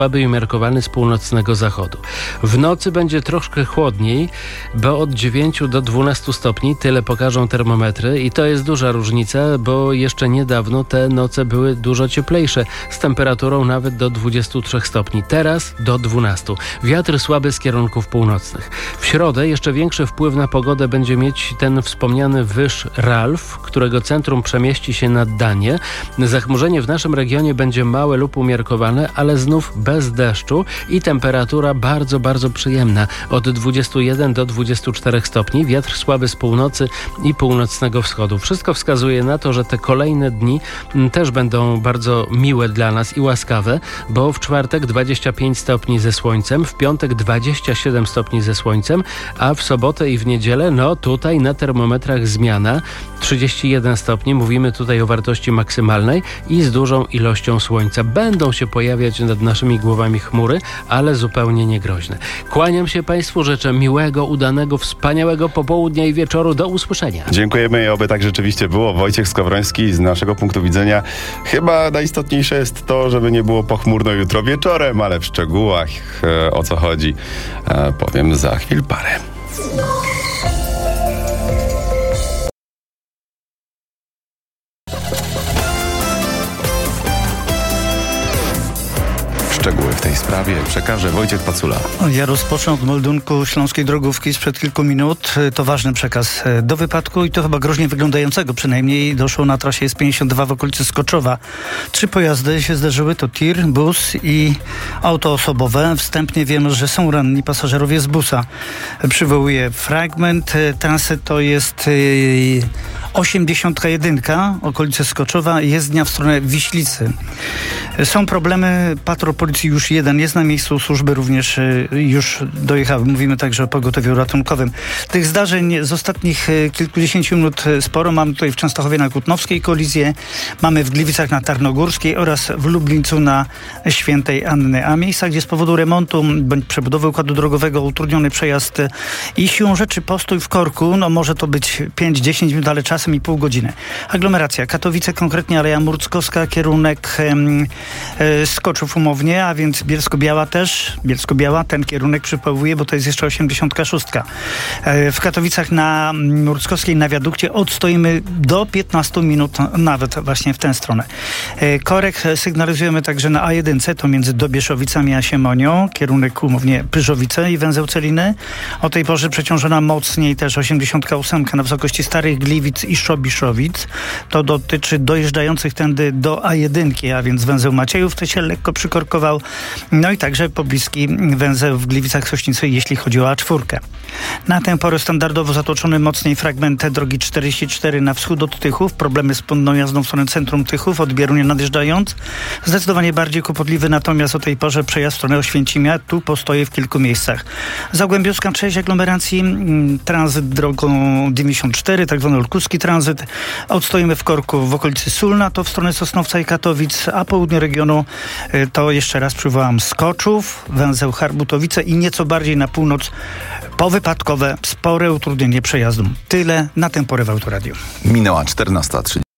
słaby i umiarkowany z północnego zachodu. W nocy będzie troszkę chłodniej, bo od 9 do 12 stopni, tyle pokażą termometry i to jest duża różnica, bo jeszcze niedawno te noce były dużo cieplejsze, z temperaturą nawet do 23 stopni. Teraz do 12. Wiatr słaby z kierunków północnych. W środę jeszcze większy wpływ na pogodę będzie mieć ten wspomniany wyż Ralf, którego centrum przemieści się nad Danię. Zachmurzenie w naszym regionie będzie małe lub umiarkowane, ale znów bez deszczu i temperatura bardzo, bardzo przyjemna. Od 21 do 24 stopni, wiatr słaby z północy i północnego wschodu. Wszystko wskazuje na to, że te kolejne dni też będą bardzo miłe dla nas i łaskawe, bo w czwartek 25 stopni ze słońcem, w piątek 27 stopni ze słońcem, a w sobotę i w niedzielę, tutaj na termometrach zmiana, 31 stopni, mówimy tutaj o wartości maksymalnej i z dużą ilością słońca. Będą się pojawiać nad naszymi głowami chmury, ale zupełnie niegroźne. Kłaniam się Państwu, życzę miłego, udanego, wspaniałego popołudnia i wieczoru. Do usłyszenia. Dziękujemy i oby tak rzeczywiście było. Wojciech Skowroński, z naszego punktu widzenia chyba najistotniejsze jest to, żeby nie było pochmurno jutro wieczorem, ale w szczegółach o co chodzi powiem za chwil parę. Szczegóły w tej sprawie przekaże Wojciech Pacula. Ja rozpocznę od meldunku śląskiej drogówki sprzed kilku minut. To ważny przekaz. Do wypadku i to chyba groźnie wyglądającego przynajmniej doszło na trasie S52 w okolicy Skoczowa. 3 pojazdy się zderzyły, to tir, bus i auto osobowe. Wstępnie wiemy, że są ranni pasażerowie z busa. Przywołuję fragment trasy, to jest 81, okolice Skoczowa, jezdnia w stronę Wiślicy. Są problemy, patrol policji już jeden jest na miejscu, służby również już dojechały. Mówimy także o pogotowiu ratunkowym. Tych zdarzeń z ostatnich kilkudziesięciu minut sporo. Mamy tutaj w Częstochowie na Kutnowskiej kolizję, mamy w Gliwicach na Tarnogórskiej oraz w Lublińcu na Świętej Anny. A miejsca, gdzie z powodu remontu bądź przebudowy układu drogowego utrudniony przejazd i siłą rzeczy postój w korku, może to być 5-10 minut, ale czasem i pół godziny. Aglomeracja. Katowice, konkretnie Aleja Murckowska, kierunek Skoczów umownie, a więc Bielsko-Biała też. Bielsko-Biała, ten kierunek przywołuje, bo to jest jeszcze 86. W Katowicach na Murckowskiej na wiadukcie odstoimy do 15 minut, nawet właśnie w tę stronę. Korek sygnalizujemy także na A1, to między Dobieszowicami a Siemonią, kierunek umownie Pyrzowice i węzeł Celiny. O tej porze przeciążona mocniej też 88 na wysokości Starych Gliwic i Szobiszowic. To dotyczy dojeżdżających tędy do A1, a więc węzeł Maciejów, to się lekko przykorkował. No i także pobliski węzeł w Gliwicach-Sośnicy, jeśli chodzi o A4. Na tę porę standardowo zatłoczony mocniej fragment drogi 44 na wschód od Tychów. Problemy z płynną jazdą w stronę centrum Tychów, od Bierunia nadjeżdżając. Zdecydowanie bardziej kłopotliwy, natomiast o tej porze przejazd w stronę Oświęcimia. Tu postoje w kilku miejscach. Zagłębiowska część aglomeracji, tranzyt drogą 94, tak zwany olkucki tranzyt. Odstoimy w korku w okolicy Sulna, to w stronę Sosnowca i Katowic, a południe regionu to jeszcze raz przywołam Skoczów, węzeł Harbutowice i nieco bardziej na północ powypadkowe spore utrudnienie przejazdu. Tyle na tę porę w Autoradiu. Minęła 14:30.